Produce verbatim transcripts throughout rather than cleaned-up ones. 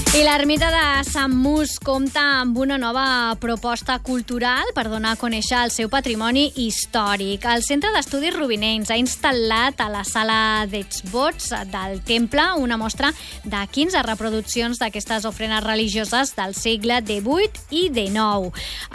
I l'Ermita de Sant Mus compta amb una nova proposta cultural per donar a conèixer el seu patrimoni històric. El Centre d'Estudis Rubinencs ha instal·lat a la sala d'exvots del temple una mostra de quinze reproduccions d'aquestes ofrenes religioses del segle divuit i dinou.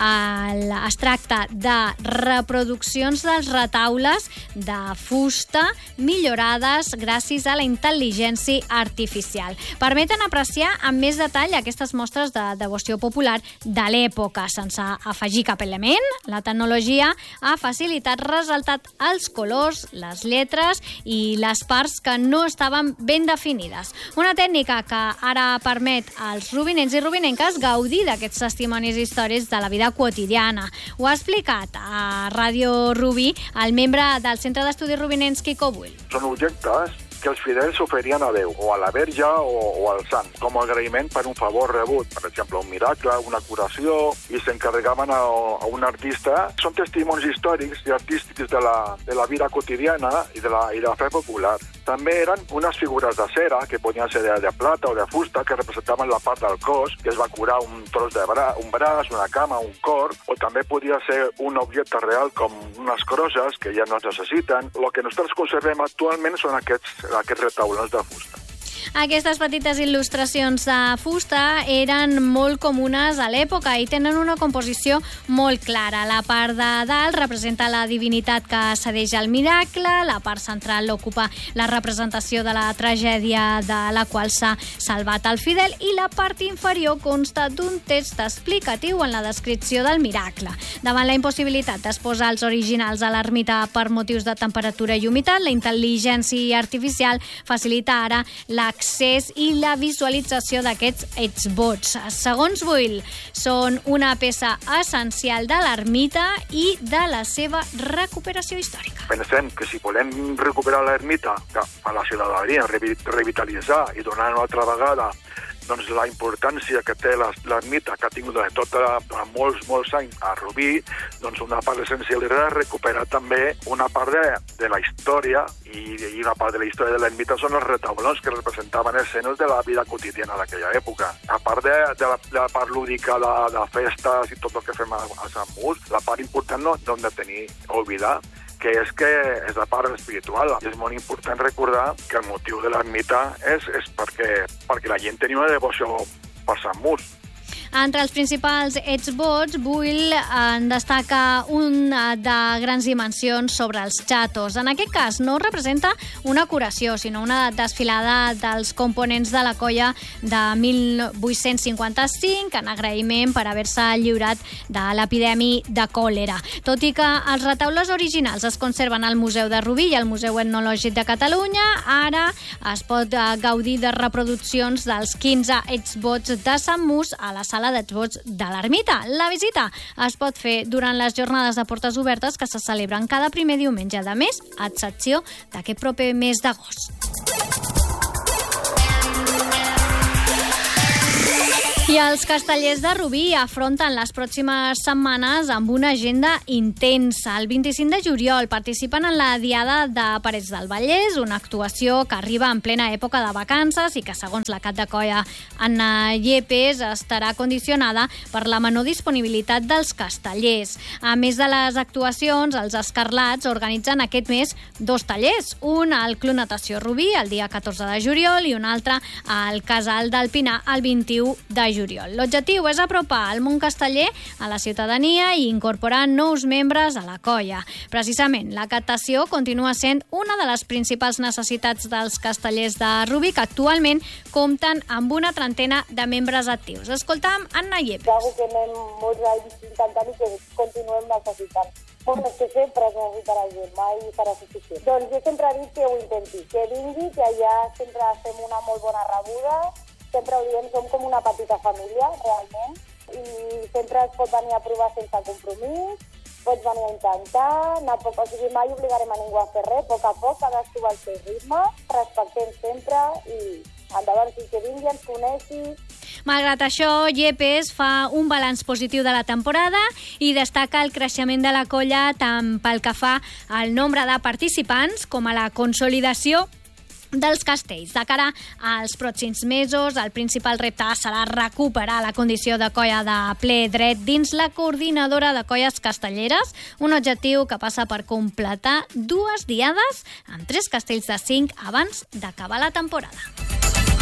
Es tracta de reproduccions dels retaules de fusta millorades gràcies a la intel·ligència artificial. Permeten apreciar amb més detall aquestes mostres de devoció popular de l'època, sense afegir cap element. La tecnologia ha facilitat ressaltar els colors, les lletres i les parts que no estaven ben definides. Una tècnica que ara permet als rubinencs i rubinenques gaudir d'aquests testimonis històrics de la vida quotidiana. Ho ha explicat a Ràdio Rubí el membre del Centre d'Estudis Rubinencs, Quico Buil. Són objectes que els fidels oferien a Déu, o a la Verge o, o al Sant, com a agraïment per un favor rebut, per exemple, un miracle, una curació, i s'encarregaven a, a un artista. Són testimonis històrics i artístics de la, de la vida quotidiana i de la, i de la fe popular. També eren unes figures de cera, que podien ser de, de plata o de fusta, que representaven la part del cos, que es va curar un tros de bra, un braç, una cama, un cor, o també podia ser un objecte real com unes crosses, que ja no es necessiten. El que nosaltres conservem actualment són aquests aquests retaulons de fusta. Aquestes petites il·lustracions de fusta eren molt comunes a l'època i tenen una composició molt clara. La part de dalt representa la divinitat que cedeix al miracle, la part central ocupa la representació de la tragèdia de la qual s'ha salvat el fidel i la part inferior consta d'un text explicatiu en la descripció del miracle. Davant la impossibilitat d'exposar els originals a l'ermita per motius de temperatura i humitat, la intel·ligència artificial facilita ara la accés i la visualització d'aquests exvots. Segons Buil, són una peça essencial de l'ermita i de la seva recuperació històrica. Pensem que si volem recuperar l'ermita a la ciutadania, revitalitzar i donar una altra vegada doncs la importància que té l'ermita, que ha tingut de tot durant molts, molts anys a Rubí, doncs una part essencial era recuperar també una part de, de la història i, i una part de la història de l'ermita són els retaulons que representaven escenes de la vida quotidiana d'aquella època. A part de, de, la, de la part lúdica de, de festes i tot el que fem a, a Sant Mus, la part important no hem de tenir o oblidar que és que és la part espiritual. És molt important recordar que el motiu de l'ermita és, és perquè, perquè la gent tenia una devoció per Sant Mus. Entre els principals exvots, Buil en destaca un de grans dimensions sobre els xatos. En aquest cas no representa una curació, sinó una desfilada dels components de la colla de mil vuit-cents cinquanta-cinc en agraïment per haver-se lliurat de l'epidèmia de còlera. Tot i que els retaules originals es conserven al Museu de Rubí i al Museu Etnològic de Catalunya, ara es pot gaudir de reproduccions dels quinze exvots de Sant Mus a la sala d'exvots de l'ermita. La visita es pot fer durant les jornades de portes obertes que se celebren cada primer diumenge de mes, a excepció d'aquest proper mes d'agost. I els castellers de Rubí afronten les pròximes setmanes amb una agenda intensa. El vint-i-cinc de juliol participen en la Diada de Parets del Vallès, una actuació que arriba en plena època de vacances i que, segons la cap de colla Anna Yepes, estarà condicionada per la menor disponibilitat dels castellers. A més de les actuacions, els Escarlats organitzen aquest mes dos tallers, un al Club Natació Rubí el dia catorze de juliol i un altre al Casal del Pinar el vint-i-u de juliol. L'objectiu és apropar el món casteller a la ciutadania i incorporar nous membres a la colla. Precisament, la captació continua sent una de les principals necessitats dels castellers de Rubí, que actualment compten amb una trentena de membres actius. Escoltam Anna Yepes. És algo que anem molts anys intentant i que continuem necessitant. Bueno, és que sempre es necessita la gent, mai serà suficient. Doncs jo sempre he dit que ho intenti, que vingui, que allà sempre fem una molt bona rebuda, sempre ho diem, som com una petita família, realment, i sempre es pot venir a provar sense compromís, pots venir a intentar, anar poc, o sigui, mai obligarem a ningú a fer res, a poc a poc, cadascú al seu ritme, respectem sempre i endavant, si que vingui, ens coneixi. Malgrat això, Yepes fa un balanç positiu de la temporada i destaca el creixement de la colla tant pel que fa al nombre de participants com a la consolidació dels castells. De cara als pròxims mesos, el principal repte serà recuperar la condició de colla de ple dret dins la coordinadora de colles castelleres, un objectiu que passa per completar dues diades amb tres castells de cinc abans d'acabar la temporada.